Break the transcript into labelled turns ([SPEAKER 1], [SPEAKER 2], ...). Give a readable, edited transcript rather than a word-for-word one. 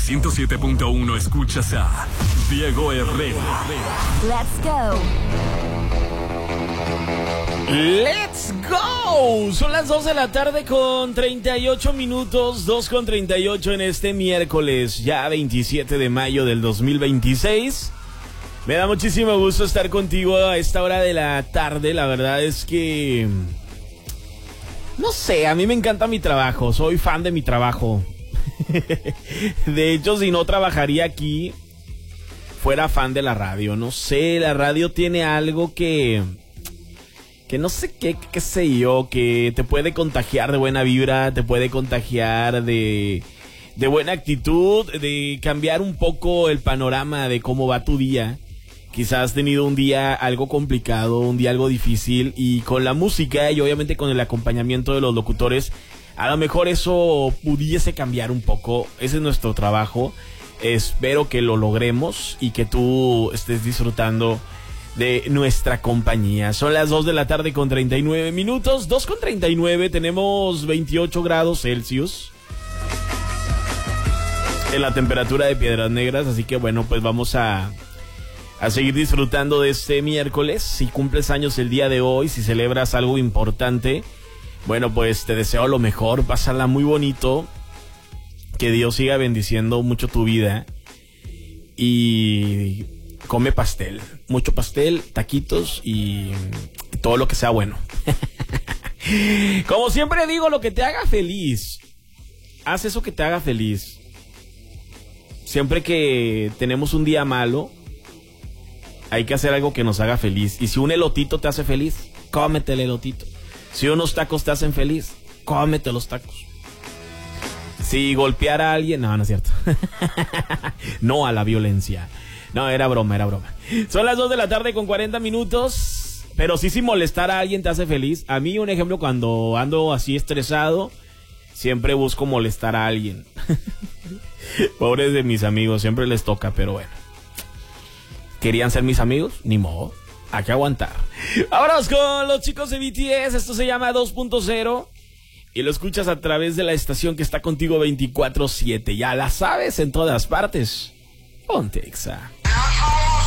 [SPEAKER 1] 107.1 escuchas a Diego Herrera.
[SPEAKER 2] Let's go.
[SPEAKER 3] ¡Let's go! Son las 2 de la tarde con 38 minutos, 2 con 38 en este miércoles, ya 27 de mayo del 2026. Me da muchísimo gusto estar contigo a esta hora de la tarde. La verdad es que... no sé, a mí me encanta mi trabajo, soy fan de mi trabajo. De hecho, si no trabajaría aquí, fuera fan de la radio. No sé, la radio tiene algo que no sé qué sé yo, que te puede contagiar de buena vibra, te puede contagiar de buena actitud, de cambiar un poco el panorama de cómo va tu día. Quizás has tenido un día algo complicado, un día algo difícil, y con la música y obviamente con el acompañamiento de los locutores, a lo mejor eso pudiese cambiar un poco. Ese es nuestro trabajo. Espero que lo logremos y que tú estés disfrutando de nuestra compañía. Son las 2 de la tarde con 39 minutos, 2 con 39, tenemos 28 grados Celsius en la temperatura de Piedras Negras, así que bueno, pues vamos a seguir disfrutando de este miércoles. Si cumples años el día de hoy, si celebras algo importante, bueno, pues te deseo lo mejor, pásala muy bonito, que Dios siga bendiciendo mucho tu vida y come pastel, mucho pastel, taquitos y todo lo que sea bueno. Como siempre digo, lo que te haga feliz, haz eso que te haga feliz. Siempre que tenemos un día malo, hay que hacer algo que nos haga feliz. Y si un elotito te hace feliz, cómete el elotito. Si unos tacos te hacen feliz, cómete los tacos. Si golpear a alguien, no es cierto. No a la violencia. No, era broma. Son las 2 de la tarde con 40 minutos. Pero sí, si molestar a alguien te hace feliz. A mí, un ejemplo, cuando ando así estresado, siempre busco molestar a alguien. Pobres de mis amigos, siempre les toca, pero bueno. ¿Querían ser mis amigos? Ni modo, hay que aguantar. Vámonos con los chicos de BTS. Esto se llama 2.0 y lo escuchas a través de la estación que está contigo 24/7. Ya la sabes, en todas partes. Ponte Exa.